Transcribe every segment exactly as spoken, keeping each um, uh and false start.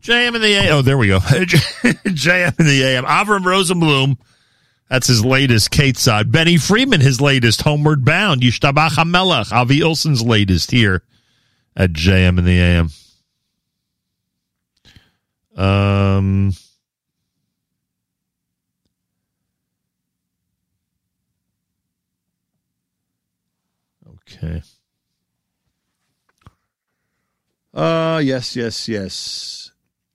J M in the A M. Oh, there we go. J M in the A M. Avram Rosenblum. That's his latest. Kate Sod. Benny Friedman, his latest. Homeward Bound. Yishtabach HaMelech. Avi Olson's latest here at J M in the A M. Um. Okay. Uh, yes, yes, yes.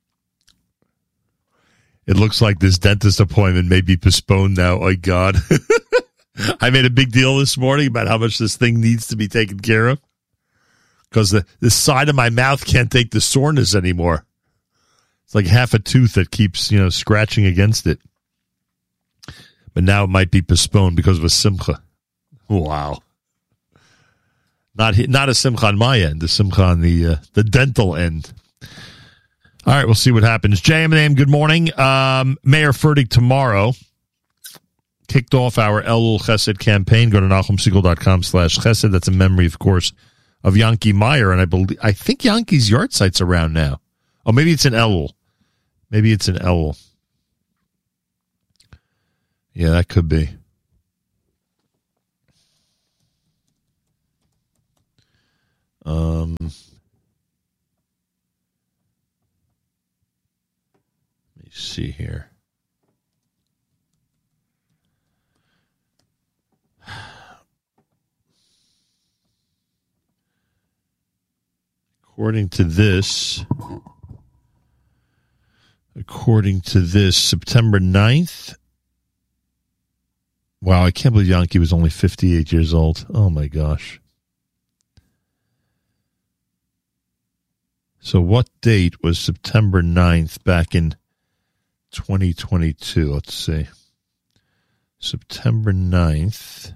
It looks like this dentist appointment may be postponed now. Oh, God. I made a big deal this morning about how much this thing needs to be taken care of because the, the side of my mouth can't take the soreness anymore. It's like half a tooth that keeps, you know, scratching against it. But now it might be postponed because of a simcha. Wow. Not not a simcha on my end, a simcha on the, uh, the dental end. All right, we'll see what happens. J M and A M, good morning. Um, Mayor Fertig tomorrow kicked off our Elul Chesed campaign. Go to NachumSegal.com slash Chesed. That's a memory, of course, of Yanki Meyer. And I believe I think Yanki's yard site's around now. Oh, maybe it's in Elul. Maybe it's in Elul. Yeah, that could be. Um... See here. According to this, according to this, September ninth. Wow, I can't believe Yankee was only fifty-eight years old. Oh my gosh. So what date was September ninth back in twenty twenty-two? Let's see. September ninth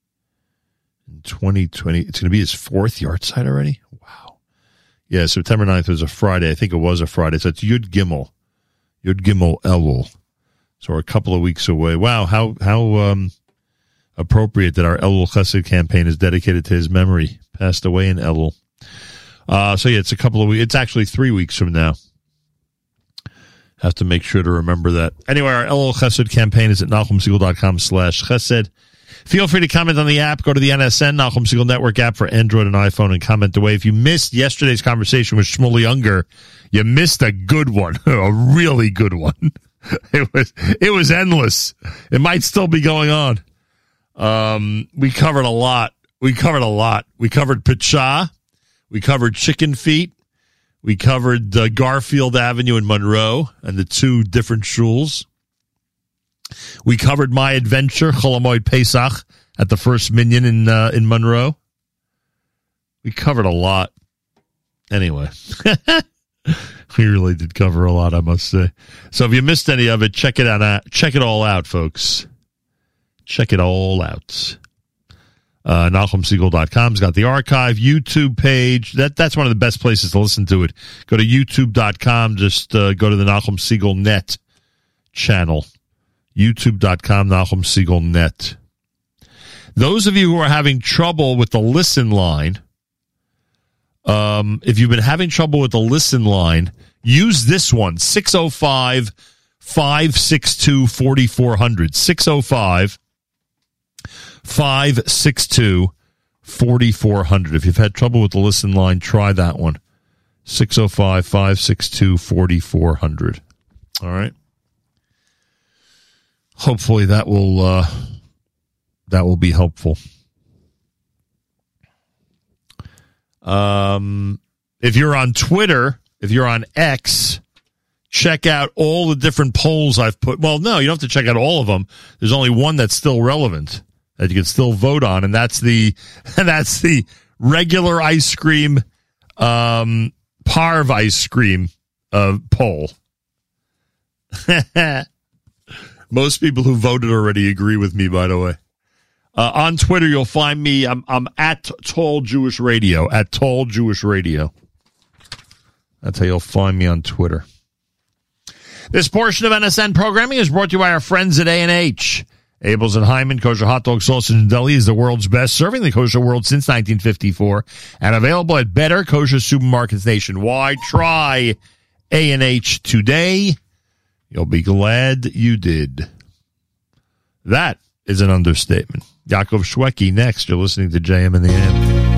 in twenty twenty. It's going to be his fourth yard site already? Wow. Yeah, September ninth was a Friday. I think it was a Friday. So it's Yud Gimel. Yud Gimel Elul. So we're a couple of weeks away. Wow, how how um, appropriate that our Elul Chesed campaign is dedicated to his memory. Passed away in Elul. Uh, so yeah, it's a couple of weeks. It's actually three weeks from now. Have to make sure to remember that. Anyway, our Elul Chesed campaign is at NachumSegal.com slash Chesed. Feel free to comment on the app. Go to the N S N, Nachum Segal Network app for Android and iPhone, and comment away. If you missed yesterday's conversation with Shmuel Younger, you missed a good one, a really good one. It was it was endless. It might still be going on. Um, we covered a lot. We covered a lot. We covered Pichah. We covered chicken feet. We covered uh, Garfield Avenue in Monroe and the two different shuls. We covered my adventure, Chol Hamoed Pesach, at the first Minyan in uh, in Monroe. We covered a lot. Anyway, we really did cover a lot, I must say. So if you missed any of it, check it out. Uh, check it all out, folks. Check it all out. Uh, Nachum Segal dot com's got the archive, YouTube page. That That's one of the best places to listen to it. Go to YouTube dot com. Just uh, go to the Nachum Segal Net channel. YouTube dot com, Nachum Segal Net. Those of you who are having trouble with the listen line, um, if you've been having trouble with the listen line, use this one, six oh five, five six two, four four zero zero. six oh five, five six two, four four zero zero. If you've had trouble with the listen line, try that one. six oh five, five six two, four four zero zero. All right. Hopefully that will uh, that will be helpful. Um, if you're on Twitter, if you're on X, check out all the different polls I've put. Well, no, you don't have to check out all of them. There's only one that's still relevant that you can still vote on, and that's the and that's the regular ice cream, um, Parv ice cream uh, poll. Most people who voted already agree with me, by the way. Uh, on Twitter, you'll find me. I'm, I'm at Tall Jewish Radio, at Tall Jewish Radio. That's how you'll find me on Twitter. This portion of N S N programming is brought to you by our friends at A and H. Abel's and Hyman Kosher Hot Dog Sausage and Deli is the world's best, serving the kosher world since nineteen fifty-four, and available at better kosher supermarkets nationwide. Try A and H today. You'll be glad you did. That is an understatement. Yaakov Shweki next. You're listening to J M in the A M.